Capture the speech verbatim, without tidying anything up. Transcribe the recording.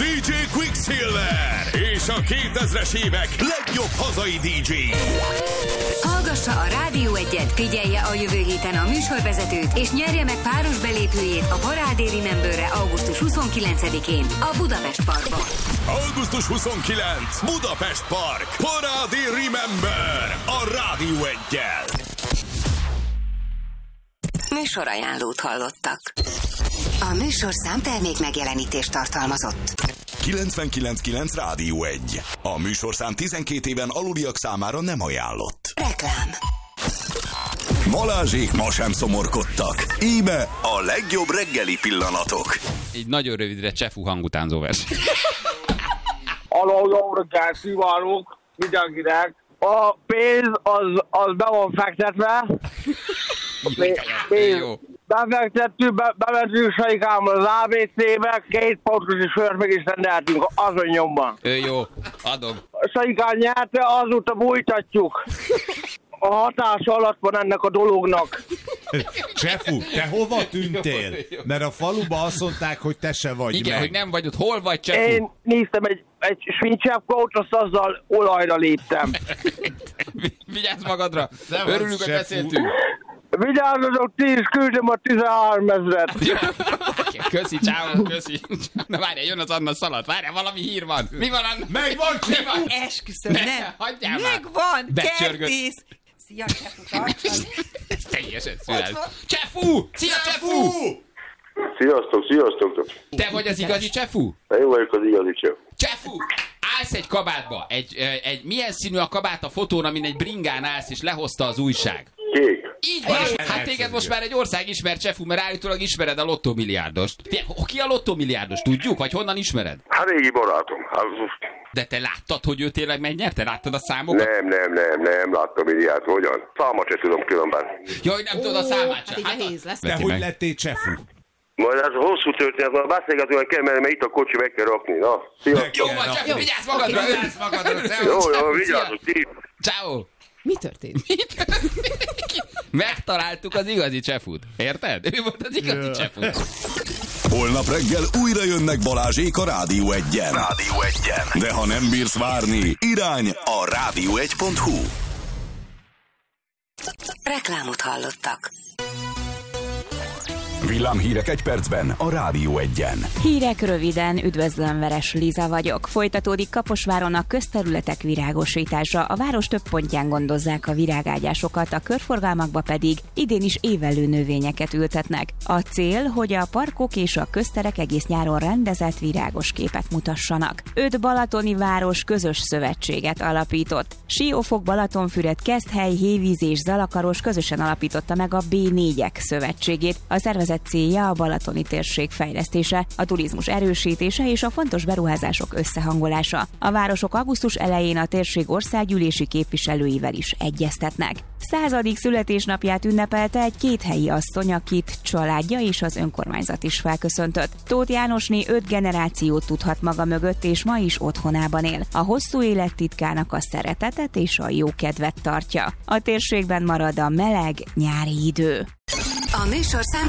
dé dzsé Quicksilver és a kétezres évek legjobb hazai dé dzsé. Hallgassa a Rádió Egyet, figyelje a jövő héten a műsorvezetőt, és nyerje meg páros belépőjét a Parádé Rememberre augusztus huszonkilencedikén a Budapest Parkban. augusztus huszonkilencedike Budapest Park. Parádé Remember a Rádió Eggyel. Műsorajánlót hallottak. A műsorszám termék megjelenítést tartalmazott. kilencvenkilenc kilenc Rádió Egy. A műsorszám tizenkét éven aluliak számára nem ajánlott. Reklám. Balázsék ma sem szomorkodtak. Íme a legjobb reggeli pillanatok. Egy nagyon rövidre Csefu hangutánzó vers. Aló, jó reggelt kívánok mindenkinek. A pénz az, az be van fektetve. Pénz. Jó. Befektettük, be, bementünk Saikámmal az á bé cé-be, két pontos sört meg is rendeltünk azon nyomban. Ő jó, adom. Saikán nyerte, azóta bújtatjuk. A hatás alatt van ennek a dolognak. Csefu, te hova tűntél? Mert a faluba azt mondták, hogy te se vagy Igen, meg. hogy nem vagy ott. Hol vagy, Csefu? Én néztem egy, egy svincsepkót, azt azzal olajra léptem. Vigyázz magadra. Szevasz, Örülünk, hogy Csefu. beszéltünk. Vigyázzatok, ti is küldöm a tizenhárom ezret. Köszi, ciao, köszi. Na várjál, jön az Anna szalat. Várjál, valami hír van. Mi van, Anna? Megvan, Csefu! Esküszöm, Ne, nem. hagyjál már. Megvan, Becsörgött. kertész. Szia, Csefu, tartsad. Ez teljesen Ott szület. van. Csefu! Szia, Csefu! Sziasztok, sziasztok! Te vagy az igazi Csefu? Én vagyok az igazi csef. Csefu! Állsz egy kabátba. Egy, egy, egy, milyen színű a kabát a fotón, amin egy bringán állsz, és lehozta az újság? Kék. Így van, és hát téged most már egy ország ismer, Csefu, mert állítólag ismered a lottómilliárdost. Ki a lottómilliárdos, tudjuk? Vagy honnan ismered? Hát régi barátom. Hát, De te láttad, hogy ő tényleg megnyerte? Láttad a számokat? nem, nem, nem, nem, láttam ilyet. Hogyan? Számot se tudom különben. Jaj, nem tudod a számát Hát sem. így nehéz lesz. Te hogy lettél Csefu? Majd ez a hosszú történet, majd beszélgetünk, hogy kell, mert itt a kocsi meg kell rakni. Na, sziasztok! Jó van, Csefu, vigyázz magadra! Vigyázz magadra, Jó, szevasz! jó, vigyázzatok, ti! Ciao. Mi történt? Megtaláltuk az igazi Csefut. Érted? Ő volt az igazi Csefu. Holnap reggel újra jönnek Balázsék a Rádió Egyen. Rádió Egyen. De ha nem bírsz várni, irány a rádió egy pont hu. Reklámot hallottak. Villámhírek egy percben a Rádió Egyen. Hírek röviden, üdvözlöm, Veres Liza vagyok. Folytatódik Kaposváron a közterületek virágosítása, a város több pontján gondozzák a virágágyásokat, a körforgalmakba pedig idén is évelő növényeket ültetnek. A cél, hogy a parkok és a közterek egész nyáron rendezett virágos képet mutassanak. Öt balatoni város közös szövetséget alapított. Siófok, Balatonfüred, Keszthely, Hévíz és Zalakaros közösen alapította meg a bé négyek szövetségét. A szervezet célja a balatoni térség fejlesztése, a turizmus erősítése és a fontos beruházások összehangolása. A városok augusztus elején a térség országgyűlési képviselőivel is egyeztetnek. Századik születésnapját ünnepelte egy kéthelyi asszony, akit családja és az önkormányzat is felköszöntött. Tóth Jánosné öt generációt tudhat maga mögött, és ma is otthonában él. A hosszú élet titkának a szeretetet és a jó kedvet tartja. A térségben marad a meleg nyári idő. A műsorszám